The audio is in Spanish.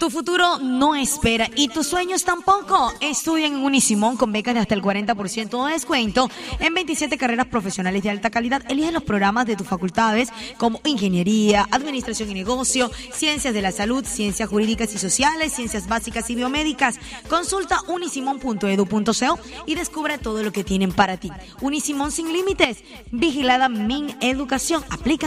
Tu futuro no espera y tus sueños tampoco. Estudia en Unisimón con becas de hasta el 40% de descuento en 27 carreras profesionales de alta calidad. Elige los programas de tus facultades como Ingeniería, Administración y Negocio, Ciencias de la Salud, Ciencias Jurídicas y Sociales, Ciencias Básicas y Biomédicas. Consulta unisimón.edu.co y descubre todo lo que tienen para ti. Unisimón sin límites. Vigilada Min Educación. Aplica.